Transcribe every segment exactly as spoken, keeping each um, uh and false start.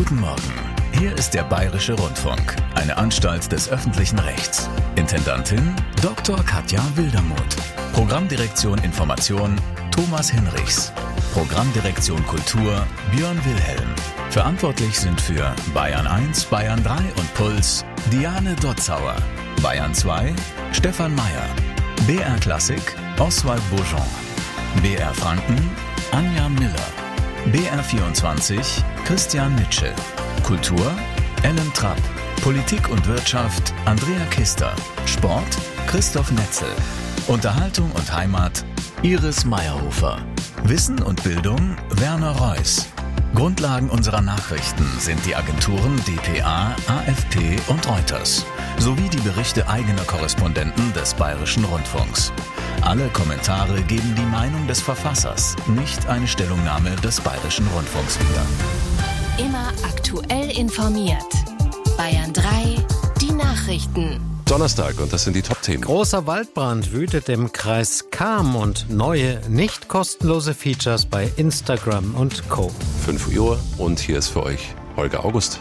Guten Morgen. Hier ist der Bayerische Rundfunk, eine Anstalt des öffentlichen Rechts. Intendantin Doktor Katja Wildermuth. Programmdirektion Information Thomas Hinrichs. Programmdirektion Kultur Björn Wilhelm. Verantwortlich sind für Bayern eins, Bayern drei und Puls Diane Dotzauer. Bayern zwei Stefan Meyer. B R Klassik Oswald Bourgeon. B R Franken Anja Miller. B R vierundzwanzig Christian Nitsche. Kultur Ellen Trapp. Politik und Wirtschaft Andrea Kister. Sport Christoph Netzel. Unterhaltung und Heimat Iris Meyerhofer. Wissen und Bildung Werner Reuss. Grundlagen unserer Nachrichten sind die Agenturen D P A, A F P und Reuters sowie die Berichte eigener Korrespondenten des Bayerischen Rundfunks. Alle Kommentare geben die Meinung des Verfassers, nicht eine Stellungnahme des Bayerischen Rundfunks wieder. Immer aktuell informiert. Bayern drei, die Nachrichten. Donnerstag und das sind die Top-Themen. Großer Waldbrand wütet im Kreis Cham und neue, nicht kostenlose Features bei Instagram und Co. fünf Uhr und hier ist für euch Holger August.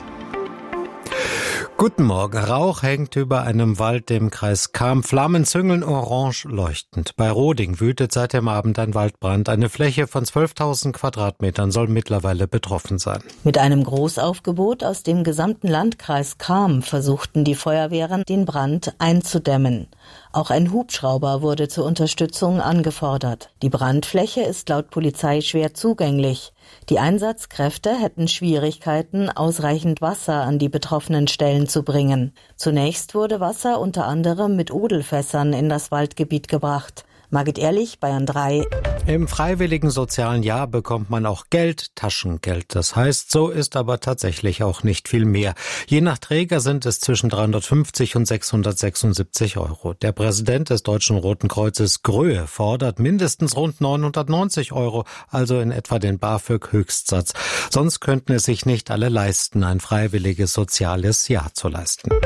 Guten Morgen. Rauch hängt über einem Wald im Kreis Cham. Flammen züngeln orange leuchtend. Bei Roding wütet seit dem Abend ein Waldbrand. Eine Fläche von zwölftausend Quadratmetern soll mittlerweile betroffen sein. Mit einem Großaufgebot aus dem gesamten Landkreis Cham versuchten die Feuerwehren, den Brand einzudämmen. Auch ein Hubschrauber wurde zur Unterstützung angefordert. Die Brandfläche ist laut Polizei schwer zugänglich. Die Einsatzkräfte hätten Schwierigkeiten, ausreichend Wasser an die betroffenen Stellen zu bringen. Zunächst wurde Wasser unter anderem mit Odelfässern in das Waldgebiet gebracht. Margit Ehrlich, Bayern drei. Im freiwilligen sozialen Jahr bekommt man auch Geld, Taschengeld. Das heißt, so ist aber tatsächlich auch nicht viel mehr. Je nach Träger sind es zwischen dreihundertfünfzig und sechshundertsechsundsiebzig Euro. Der Präsident des Deutschen Roten Kreuzes, Gröhe, fordert mindestens rund neunhundertneunzig Euro, also in etwa den BAföG-Höchstsatz. Sonst könnten es sich nicht alle leisten, ein freiwilliges soziales Jahr zu leisten.